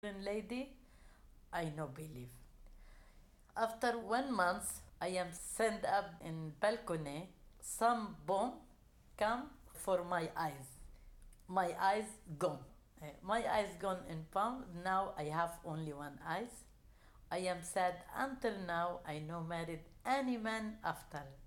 lady, I no believe. After 1 month, I am stand up in balcony. Some bomb come for my eyes. My eyes gone. My eyes gone in palm. Now I have only one eyes. I am sad until now. I no married any man after.